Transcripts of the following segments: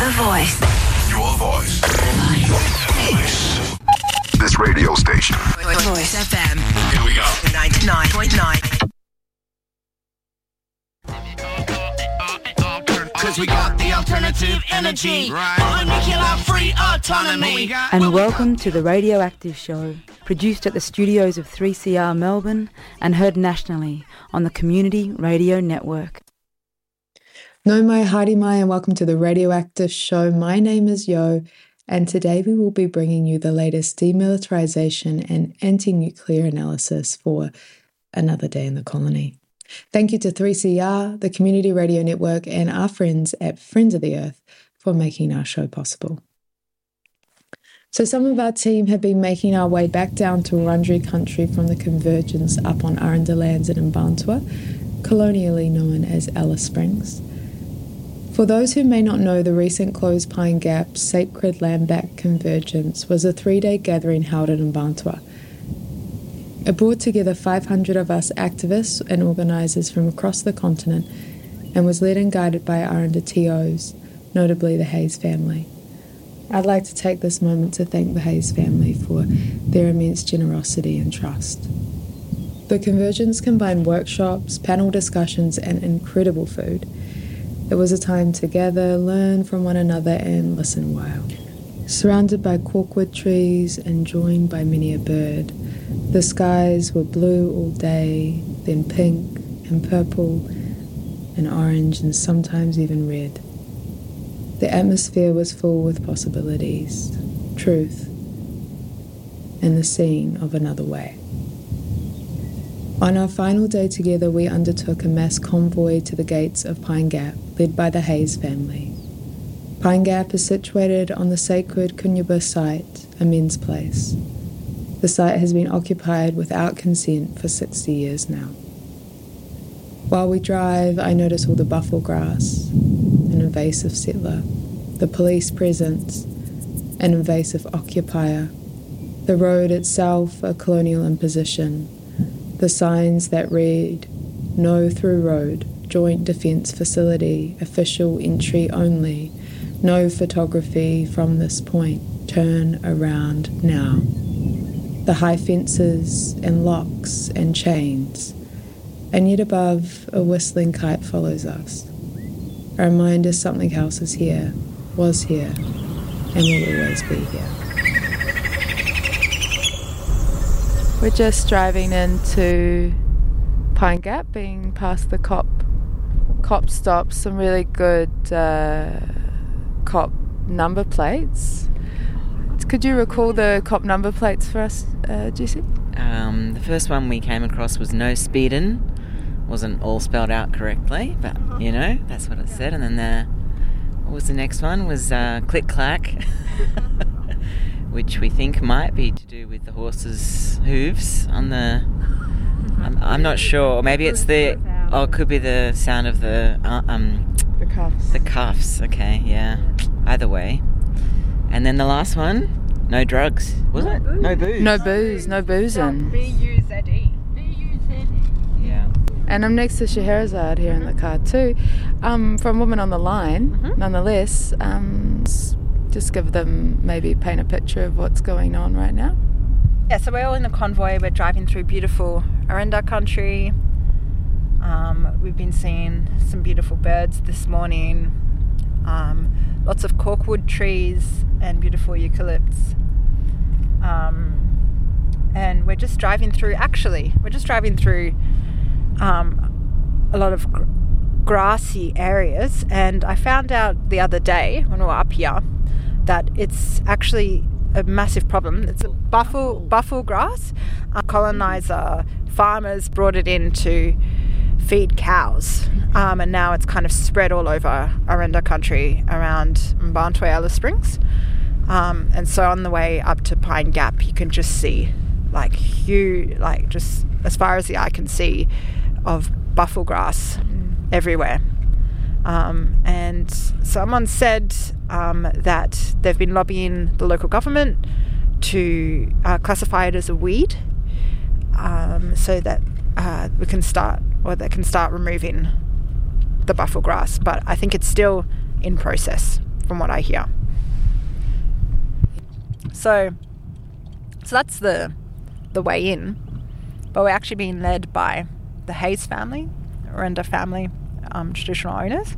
The Voice. Your voice. This radio station. Voice FM. Here we go. 99.9. Cause we got the alternative energy. Right. Nuclear free autonomy. And welcome to the Radioactive Show, produced at the studios of 3CR Melbourne and heard nationally on the Community Radio Network. No mai haere mai and welcome to the Radioactive Show. My name is Yo, and today we will be bringing you the latest demilitarization and anti-nuclear analysis for another day in the colony. Thank you to 3CR, the Community Radio Network, and our friends at Friends of the Earth for making our show possible. So some of our team have been making our way back down to Wurundjeri country from the convergence up on Aranda lands in Mbantua, colonially known as Alice Springs. For those who may not know, the recent closed Pine Gap Sacred Land Back Convergence was a 3-day gathering held in Mbantua. It brought together 500 of us activists and organisers from across the continent and was led and guided by Aranda TOs, notably the Hayes family. I'd like to take this moment to thank the Hayes family for their immense generosity and trust. The convergence combined workshops, panel discussions and incredible food. It was a time to gather, learn from one another and listen well. Surrounded by corkwood trees and joined by many a bird, the skies were blue all day, then pink and purple and orange and sometimes even red. The atmosphere was full with possibilities, truth, and the seeing of another way. On our final day together, we undertook a mass convoy to the gates of Pine Gap, led by the Hayes family. Pine Gap is situated on the sacred Kunyuba site, a men's place. The site has been occupied without consent for 60 years now. While we drive, I notice all the buffalo grass, an invasive settler, the police presence, an invasive occupier, the road itself a colonial imposition, the signs that read, "No through road, joint defence facility, official entry only, no photography from this point, turn around now." The high fences and locks and chains, and yet above a whistling kite follows us. A reminder something else is here, was here, and will always be here. We're just driving into Pine Gap, being past the cop stops, some really good cop number plates. Could you recall the cop number plates for us, Jesse? The first one we came across was no speedin'. Wasn't all spelled out correctly, but you know, that's what it said. And then what was the next one? Was click clack, which we think might be to do with the horse's hooves on the. I'm not sure. Maybe it's it could be the sound of the cuffs. The cuffs. Okay, yeah. Either way. And then the last one, no drugs. Was it? No booze. No booze. No boozing. B-U-Z-E. Yeah. And I'm next to Scheherazade here in the car too. From Women on the Line, nonetheless, just give them, maybe paint a picture of what's going on right now. Yeah, so we're all in the convoy. We're driving through beautiful Aranda country. We've been seeing some beautiful birds this morning. Lots of corkwood trees and beautiful eucalypts. And we're just driving through a lot of grassy areas. And I found out the other day when we were up here that it's actually a massive problem. It's a buffalo grass. Colonizer farmers brought it in to feed cows, and now it's kind of spread all over Aranda country around Mbantua, Alice Springs, and so on the way up to Pine Gap you can just see just as far as the eye can see of buffalo grass everywhere, and someone said that they've been lobbying the local government to classify it as a weed, so that they can start removing the buffalo grass. But I think it's still in process from from what I hear. So that's the way in. But we're actually being led by the Hayes family, Orenda family, traditional owners.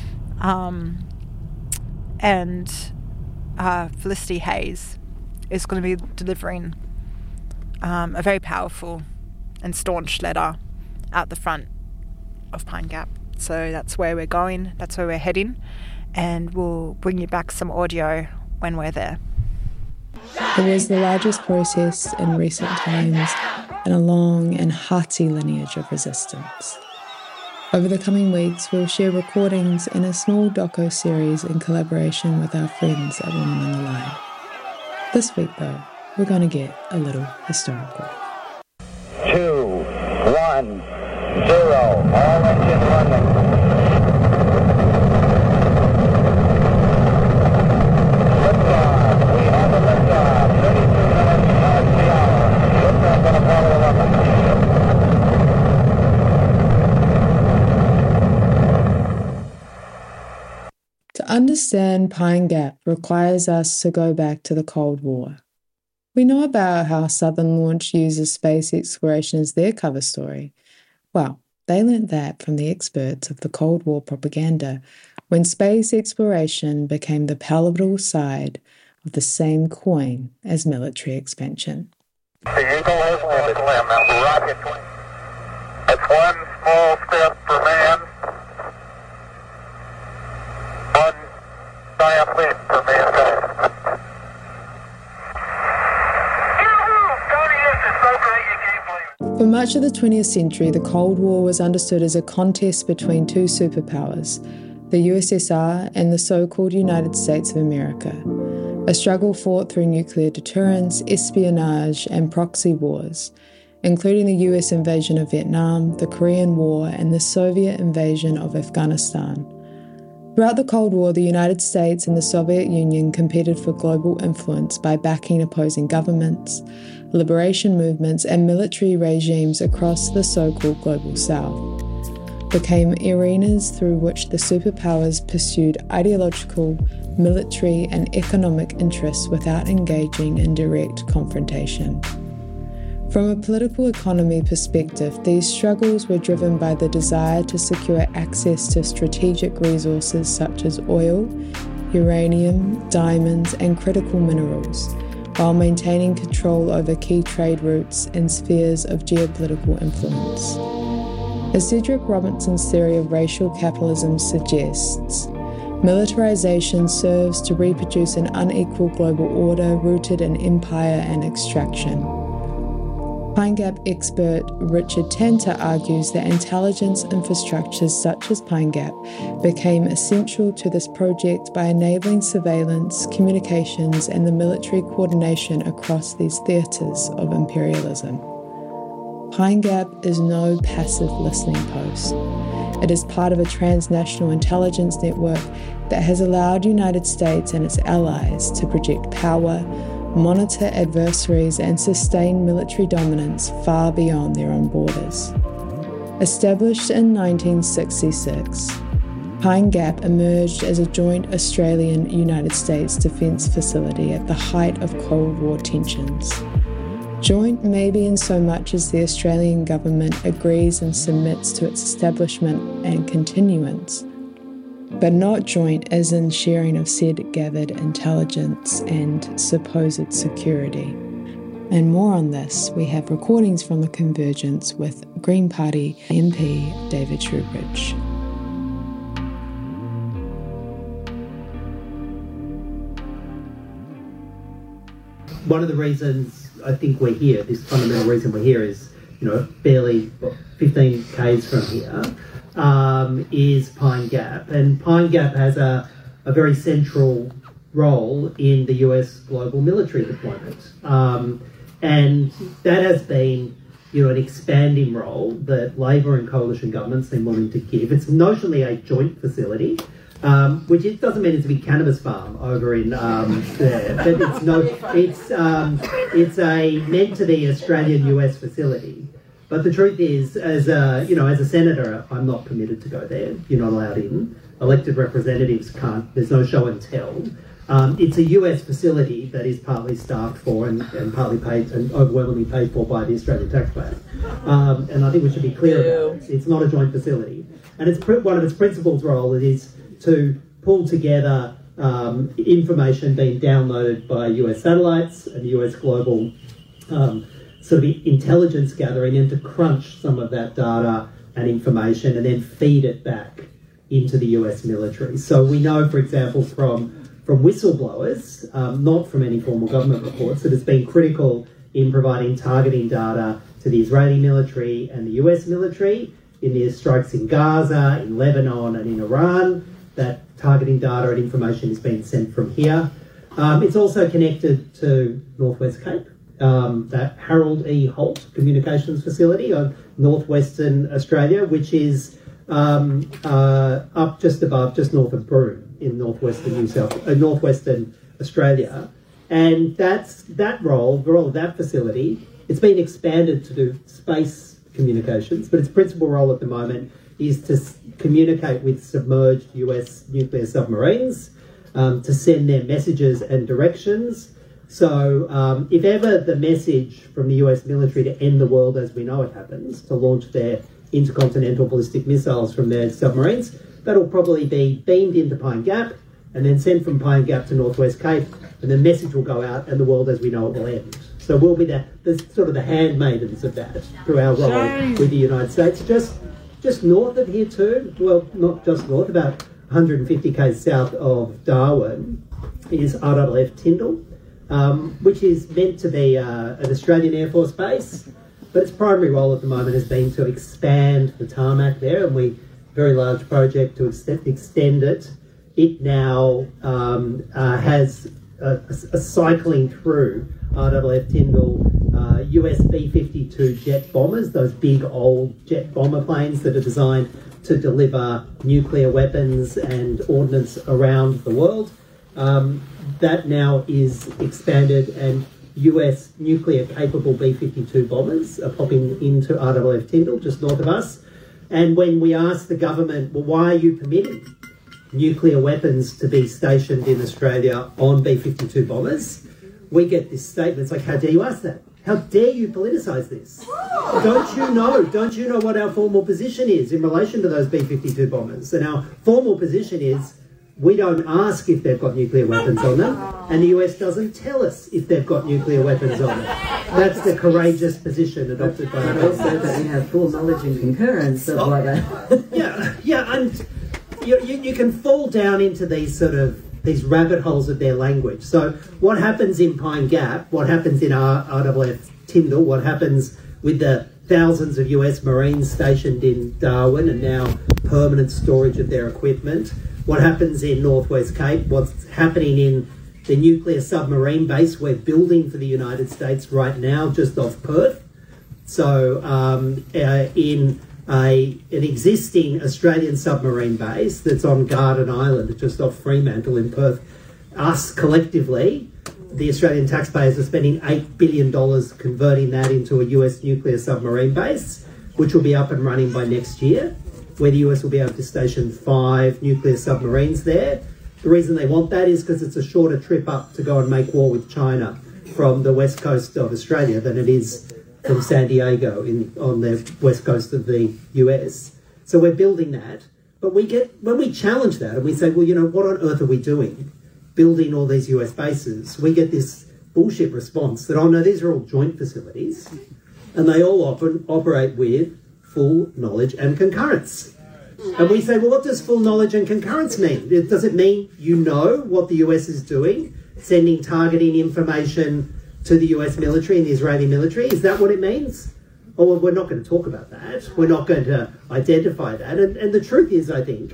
And Felicity Hayes is going to be delivering a very powerful and staunch letter out the front of Pine Gap. So that's where we're going, that's where we're heading, and we'll bring you back some audio when we're there. It was the largest protest in recent times and a long and hearty lineage of resistance. Over the coming weeks, we'll share recordings in a small doco-series in collaboration with our friends at Women on the Line. This week, though, we're going to get a little historical. 2, 1, 0, all engine running. Liftoff, we have a liftoff, 32 minutes past the hour. Liftoff on Apollo 11. To understand Pine Gap requires us to go back to the Cold War. We know about how Southern launch uses space exploration as their cover story. Well, they learnt that from the experts of the Cold War propaganda when space exploration became the palatable side of the same coin as military expansion. The Eagle has landed. Rocket. That's one small step for man, one giant leap for mankind. For much of the 20th century, the Cold War was understood as a contest between two superpowers, the USSR and the so-called United States of America, a struggle fought through nuclear deterrence, espionage, and proxy wars, including the US invasion of Vietnam, the Korean War, and the Soviet invasion of Afghanistan. Throughout the Cold War, the United States and the Soviet Union competed for global influence by backing opposing governments, liberation movements, and military regimes across the so-called Global South, became arenas through which the superpowers pursued ideological, military, and economic interests without engaging in direct confrontation. From a political economy perspective, these struggles were driven by the desire to secure access to strategic resources such as oil, uranium, diamonds, and critical minerals, while maintaining control over key trade routes and spheres of geopolitical influence. As Cedric Robinson's theory of racial capitalism suggests, militarization serves to reproduce an unequal global order rooted in empire and extraction. Pine Gap expert Richard Tanter argues that intelligence infrastructures such as Pine Gap became essential to this project by enabling surveillance, communications, and the military coordination across these theatres of imperialism. Pine Gap is no passive listening post. It is part of a transnational intelligence network that has allowed the United States and its allies to project power, monitor adversaries, and sustain military dominance far beyond their own borders. Established in 1966, Pine Gap emerged as a joint Australian-United States defence facility at the height of Cold War tensions. Joint maybe in so much as the Australian government agrees and submits to its establishment and continuance, but not joint as in sharing of said gathered intelligence and supposed security. And more on this, we have recordings from the Convergence with Green Party MP David Shoebridge. One of the reasons I think we're here, this fundamental reason we're here is, barely 15 k's from here, is Pine Gap. And Pine Gap has a very central role in the US global military deployment. And that has been, an expanding role that Labor and coalition governments have been wanting to give. It's notionally a joint facility, which it doesn't mean it's a big cannabis farm over in there, but it's meant to be Australian-US facility. But the truth is, as a senator, I'm not permitted to go there. You're not allowed in. elected representatives can't, there's no show and tell. It's a US facility that is partly staffed for and partly paid and overwhelmingly paid for by the Australian taxpayer. And I think we should be clear about it. It's not a joint facility. And it's one of its principal's role is to pull together information being downloaded by US satellites and US global sort of intelligence gathering, and to crunch some of that data and information and then feed it back into the US military. So we know, for example, from whistleblowers, not from any formal government reports, that it's been critical in providing targeting data to the Israeli military and the US military in the strikes in Gaza, in Lebanon and in Iran. That targeting data and information is being sent from here. It's also connected to Northwest Cape, that Harold E. Holt Communications Facility on northwestern Australia, which is up just north of Broome in northwestern Australia. And that role of that facility, it's been expanded to do space communications, but its principal role at the moment is to communicate with submerged US nuclear submarines, to send their messages and directions. So if ever the message from the US military to end the world as we know it happens, to launch their intercontinental ballistic missiles from their submarines, that'll probably be beamed into Pine Gap and then sent from Pine Gap to Northwest Cape, and the message will go out and the world as we know it will end. So we'll be the sort of the handmaidens of that through our role with the United States. Just north of here too, well, not just north, about 150 k's south of Darwin is RAAF Tyndall, which is meant to be an Australian Air Force base, but its primary role at the moment has been to expand the tarmac there, and very large project to extend it. It now has a cycling through RAAF Tyndall US B-52 jet bombers, those big old jet bomber planes that are designed to deliver nuclear weapons and ordnance around the world. That now is expanded, and US nuclear-capable B-52 bombers are popping into RAAF Tyndall, just north of us. And when we ask the government, well, why are you permitting nuclear weapons to be stationed in Australia on B-52 bombers, we get this statement. It's like, how dare you ask that? How dare you politicise this? Don't you know what our formal position is in relation to those B-52 bombers? And our formal position is we don't ask if they've got nuclear weapons on them, and the US doesn't tell us if they've got nuclear weapons on them. That's the courageous position adopted by the also that we have full knowledge and concurrence of what that. Yeah, and you can fall down into these rabbit holes of their language. So what happens in Pine Gap, what happens in RAAF Tyndall, what happens with the thousands of US Marines stationed in Darwin and now permanent storage of their equipment, what happens in Northwest Cape, what's happening in the nuclear submarine base we're building for the United States right now just off Perth. So in an existing Australian submarine base that's on Garden Island, just off Fremantle in Perth, us collectively, the Australian taxpayers are spending $8 billion converting that into a US nuclear submarine base, which will be up and running by next year, where the US will be able to station 5 nuclear submarines there. The reason they want that is because it's a shorter trip up to go and make war with China from the west coast of Australia than it is from San Diego on the west coast of the US. So we're building that. But when we challenge that and we say, well, what on earth are we doing building all these US bases? We get this bullshit response that, oh no, these are all joint facilities and they all often operate with full knowledge and concurrence. And we say, well, what does full knowledge and concurrence mean? Does it mean you know what the US is doing, sending targeting information to the US military and the Israeli military? Is that what it means? Oh, well, we're not going to talk about that. We're not going to identify that. And the truth is, I think,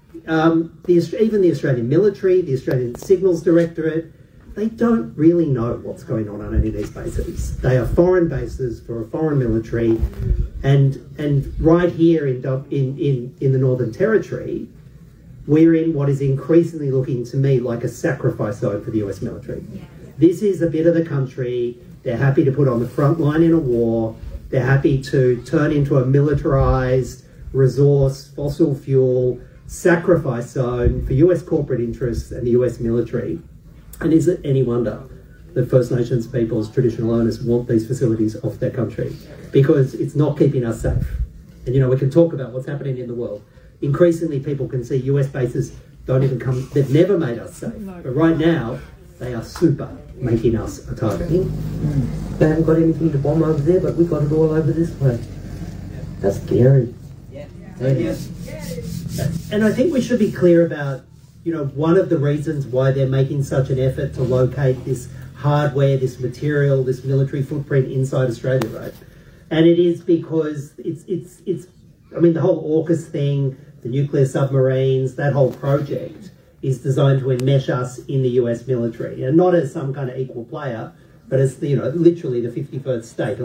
even the Australian military, the Australian Signals Directorate, they don't really know what's going on any of these bases. They are foreign bases for a foreign military, and right here in the Northern Territory, we're in what is increasingly looking to me like a sacrifice zone for the US military. This is a bit of the country they're happy to put on the front line in a war. They're happy to turn into a militarized resource, fossil fuel, sacrifice zone for US corporate interests and the US military. And is it any wonder that First Nations people's traditional owners want these facilities off their country? Because it's not keeping us safe. And, you know, we can talk about what's happening in the world. Increasingly, people can see US bases don't even come, they've never made us safe. But right now, they are super making us a target. They haven't got anything to bomb over there, but we've got it all over this place. That's scary. And I think we should be clear about, you know, one of the reasons why they're making such an effort to locate this hardware, this material, this military footprint inside Australia, right? And it is because it's I mean, the whole AUKUS thing, the nuclear submarines, that whole project is designed to enmesh us in the US military, and not as some kind of equal player, but as the, you know, literally the 51st state.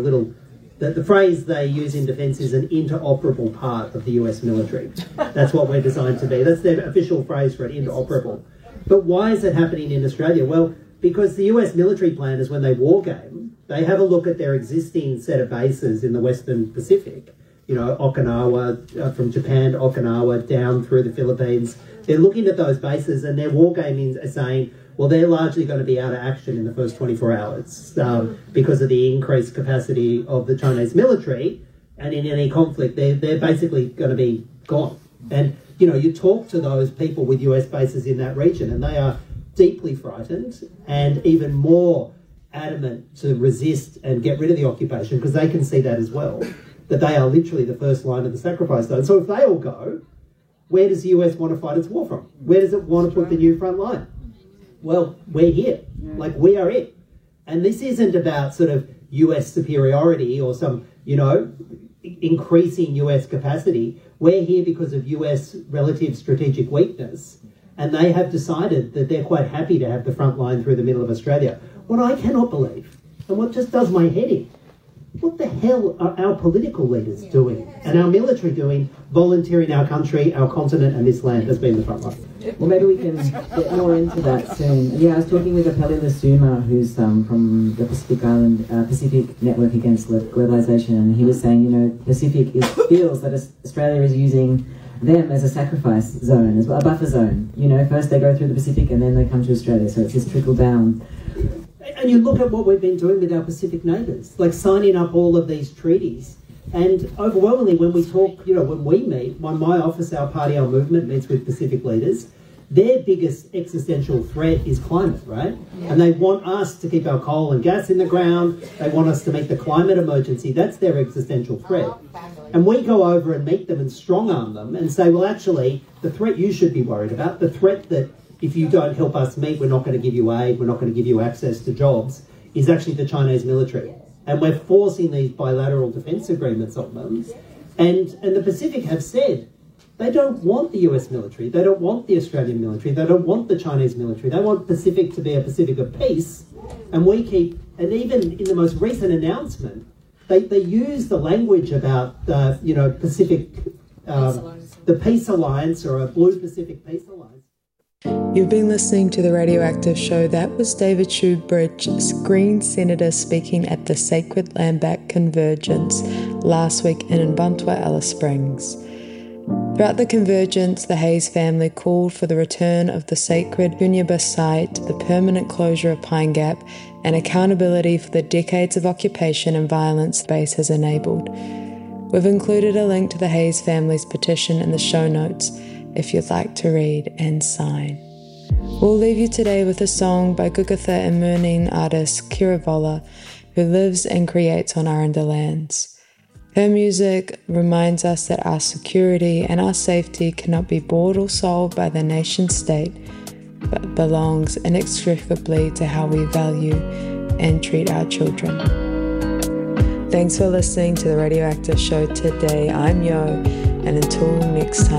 The phrase they use in defence is an interoperable part of the US military. That's what we're designed to be. That's their official phrase for it, interoperable. But why is it happening in Australia? Well, because the US military plan is when they war game, they have a look at their existing set of bases in the Western Pacific. You know, Okinawa, from Japan to Okinawa, down through the Philippines. They're looking at those bases and their war gaming is saying, well, they're largely going to be out of action in the first 24 hours because of the increased capacity of the Chinese military. And in any conflict, they're basically going to be gone. And, you know, you talk to those people with US bases in that region and they are deeply frightened and even more adamant to resist and get rid of the occupation because they can see that as well, that they are literally the first line of the sacrifice zone. So if they all go, where does the US want to fight its war from? Where does it want to put the new front line? Well, we're here. Like, we are it. And this isn't about sort of US superiority or some, you know, increasing US capacity. We're here because of US relative strategic weakness. And they have decided that they're quite happy to have the front line through the middle of Australia. What I cannot believe, and what just does my head in, what the hell are our political leaders doing and our military doing, volunteering our country, our continent and this land as being the front line? Well, maybe we can get more into that soon. Yeah, I was talking with Apelli Lasuma, who's from the Pacific Network Against Globalization, and he was saying, you know, Pacific feels that Australia is using them as a sacrifice zone, as well, a buffer zone. You know, first they go through the Pacific and then they come to Australia, so it's this trickle down. And you look at what we've been doing with our Pacific neighbours, like signing up all of these treaties. And overwhelmingly, when we talk, you know, when we meet, when my office, our party, our movement meets with Pacific leaders, their biggest existential threat is climate, right? And they want us to keep our coal and gas in the ground. They want us to meet the climate emergency. That's their existential threat. And we go over and meet them and strong-arm them and say, well, actually, the threat you should be worried about, the threat that if you don't help us meet, we're not going to give you aid, we're not going to give you access to jobs, is actually the Chinese military. And we're forcing these bilateral defence agreements on them. And the Pacific have said they don't want the US military, they don't want the Australian military, they don't want the Chinese military. They want Pacific to be a Pacific of peace. And we keep, and even in the most recent announcement, they use the language about the, you know, Pacific, the Peace Alliance or a Blue Pacific Peace Alliance. You've been listening to The Radioactive Show. That was David Shoebridge, Green Senator, speaking at the Sacred Landback Convergence last week in Mbantwa, Alice Springs. Throughout the convergence, the Hayes family called for the return of the sacred Hunyaba site, the permanent closure of Pine Gap, and accountability for the decades of occupation and violence the base has enabled. We've included a link to the Hayes family's petition in the show notes if you'd like to read and sign. We'll leave you today with a song by Gugatha and Murneen artist Kira Vola, who lives and creates on Aranda lands. Her music reminds us that our security and our safety cannot be bought or sold by the nation state, but belongs inextricably to how we value and treat our children. Thanks for listening to The Radioactive Show today. I'm Yo, and until next time.